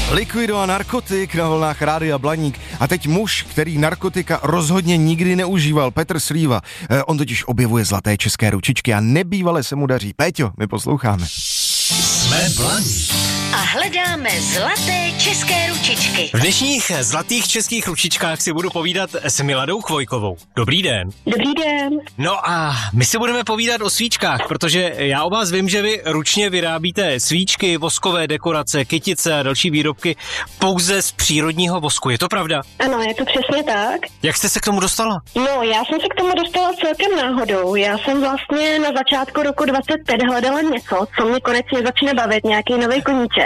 Liquido a narkotik na vlnách Rádia Blaník. A teď muž, který narkotika rozhodně nikdy neužíval, Petr Slíva. On totiž objevuje zlaté české ručičky a nebývale se mu daří. Péťo, my posloucháme. Jsme Blaník. A hledáme zlaté české ručičky. V dnešních zlatých českých ručičkách si budu povídat s Miladou Chvojkovou. Dobrý den. Dobrý den. No a my si budeme povídat o svíčkách, protože já o vás vím, že vy ručně vyrábíte svíčky, voskové dekorace, kytice a další výrobky pouze z přírodního vosku. Je to pravda? Ano, je to přesně tak. Jak jste se k tomu dostala? No, já jsem se k tomu dostala celkem náhodou. Já jsem vlastně na začátku roku 25 hledala něco, co mě konečně začne bavit, nějaký nový koníček.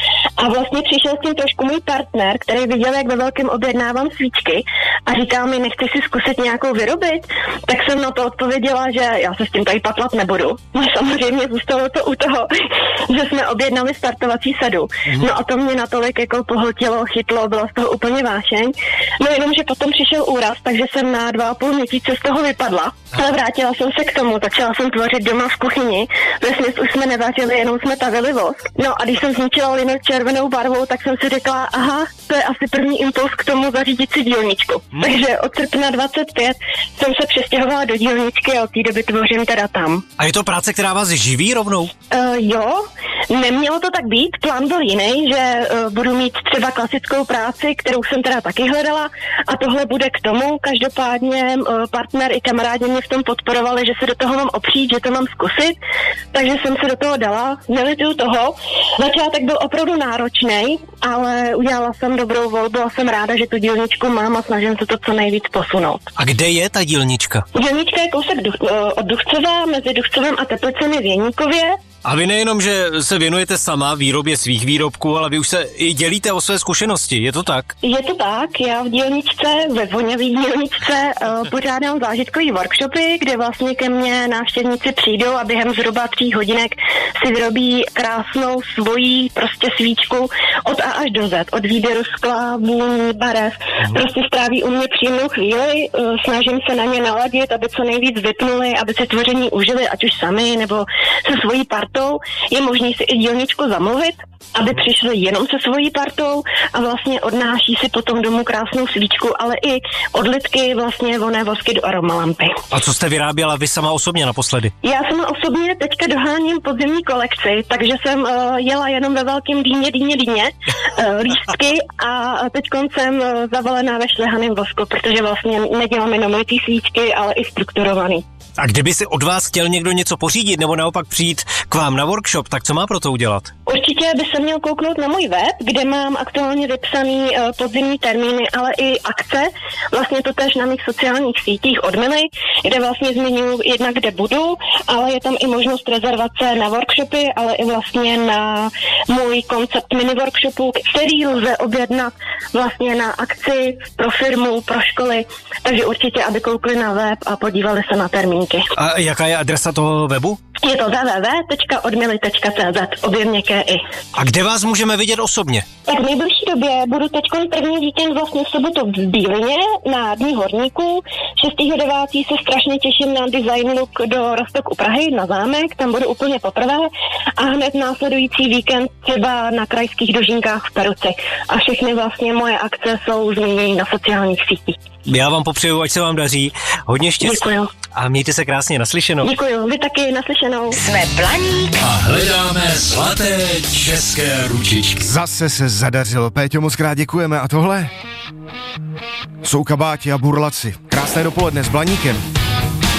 A vlastně přišel s tím trošku můj partner, který viděl, jak ve velkém objednávám svíčky a říkal mi, nechci si zkusit nějakou vyrobit, tak jsem na to odpověděla, že já se s tím tady patlat nebudu. No samozřejmě zůstalo to u toho, že jsme objednali startovací sadu. No a to mě natolik jako pohltilo, chytlo, byla z toho úplně vášeň. No jenom, že potom přišel úraz, takže jsem na 2,5 měsíce z toho vypadla. Ale vrátila jsem se k tomu, začala jsem tvořit doma v kuchyni. Vesměs už jsme nevařili, jenom jsme tavili vosk. No a když jsem zničila lino červenou barvou, tak jsem si řekla, aha, to je asi první impuls k tomu zařídit si dílničku. Takže od srpna 25 jsem se přestěhovala do dílničky a od té doby tvořím teda tam. A je to práce, která vás živí rovnou? Jo, nemělo to tak být, plán byl jiný, že budu mít třeba klasickou práci, kterou jsem teda taky hledala a tohle bude k tomu. Každopádně partner i kamarádi mě v tom podporovali, že se do toho mám opřít, že to mám zkusit, takže jsem se do toho dala, nelituju toho. Začátek byl opravdu náročný, ale udělala jsem dobrou volbu a jsem ráda, že tu dílničku mám a snažím se to co nejvíc posunout. A kde je ta dílnička? Dílnička je kousek od Duchcova, mezi Duchcovem a Teplicemi v Jeníkově. A vy nejenom, že se věnujete sama výrobě svých výrobků, ale vy už se i dělíte o své zkušenosti, je to tak? Je to tak, já v dílničce, ve voňavý dílničce pořádám zážitkový workshopy, kde vlastně ke mně návštěvníci přijdou a během zhruba 3 hodinek si vyrobí krásnou svojí prostě svíčku od A až do Z, od výběru skla, vůní, barev, prostě stráví u mě příjemnou chvíli, snažím se na ně naladit, aby co nejvíc vypnuli, aby si tvoření užili, ať už sami nebo se svojí partou. Je možný si i dílničku zamluvit, aby přišli jenom se svojí partou a vlastně odnáší si potom domů krásnou svíčku, ale i odlitky vlastně vonné vosky do aromalampy. A co jste vyráběla vy sama osobně naposledy? Já sama osobně teďka doháním podzimní kolekci, takže jsem jela jenom ve velkém dýně lístky a teď jsem zavalená ve šlehaném vosku, protože vlastně nedělám jenom litý svíčky, ale i strukturovaný. A kdyby si od vás chtěl někdo něco pořídit nebo naopak přijít k vám na workshop, tak co má pro to udělat? Určitě by se měl kouknout na můj web, kde mám aktuálně vypsaný podzimní termíny, ale i akce. Vlastně to též na mých sociálních sítích od Mily, kde vlastně zmiňuji jednak, kde budu, ale je tam i možnost rezervace na workshopy, ale i vlastně na můj koncept mini workshopu, který lze objednat vlastně na akci pro firmu, pro školy. Takže určitě, aby koukli na web a podívali se na termínky. A jaká je adresa toho webu? Je to www.odmily.cz, obě měkké i. A kde vás můžeme vidět osobně? Tak v nejbližší době budu teď první víkend vlastně v sobotu v Bílině na Dní horníků. 6.9. se strašně těším na design look do Roztok u Prahy na zámek, tam budu úplně poprvé a hned následující víkend třeba na krajských dožinkách v Peruci. A všechny vlastně moje akce jsou zmíněny na sociálních sítích. Já vám popřeju, ať se vám daří. Hodně štěstí. Děkuju. A mějte se krásně, naslyšenou. Děkuju, vy taky, naslyšenou. Jsme Blaník. A hledáme zlaté české ručičky. Zase se zadařilo. Péťo, moc krát děkujeme. A tohle? Jsou kabáti a burlaci. Krásné dopoledne s Blaníkem.